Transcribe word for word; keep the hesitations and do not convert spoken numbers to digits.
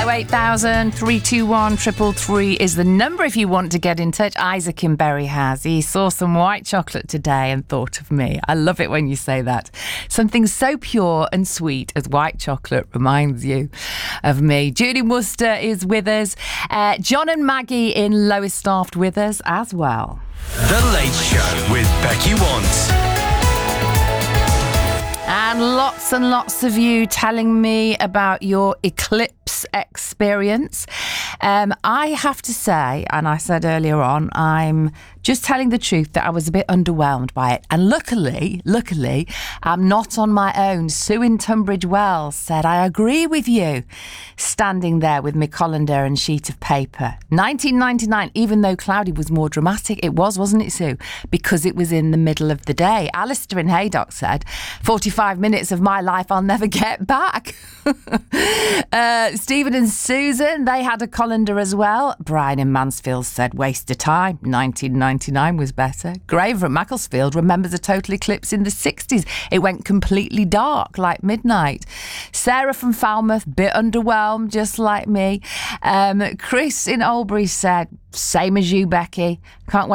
oh eight thousand, three two one, three three three is the number if you want to get in touch. Isaac in Bury has. He saw some white chocolate today and thought of me. I love it when you say that. Something so pure and sweet as white chocolate reminds you of me. Judy Worcester is with us. Uh, John and Maggie in Lowestoft with us as well. The Late Show with Becky Want. And lots and lots of you telling me about your eclipse experience. Um, I have to say, and I said earlier on, I'm just telling the truth that I was a bit underwhelmed by it. And luckily, luckily, I'm not on my own. Sue in Tunbridge Wells said, I agree with you. Standing there with my colander and sheet of paper. nineteen ninety-nine, even though cloudy was more dramatic, it was, wasn't it, Sue? Because it was in the middle of the day. Alistair in Haydock said, forty-five minutes of my life I'll never get back. uh, Stephen and Susan, they had a colander as well. Brian in Mansfield said, waste of time. nineteen ninety-nine was better. Graver at Macclesfield remembers a total eclipse in the sixties. It went completely dark, like midnight. Sarah from Falmouth, bit underwhelmed, just like me. Um, Chris in Albury said, same as you, Becky. Can't wait